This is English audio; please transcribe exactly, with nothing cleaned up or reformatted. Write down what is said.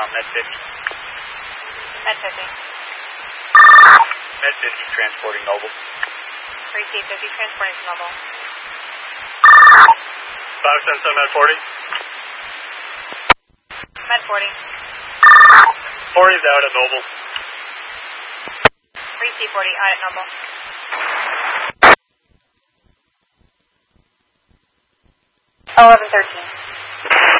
uh, Med fifty. Med fifty. Med fifty transporting Noble. Receive fifty, transporting to Noble. five seven seven Med forty. Med forty. forty is out at Noble. Receive forty, out at Noble. eleven thirteen.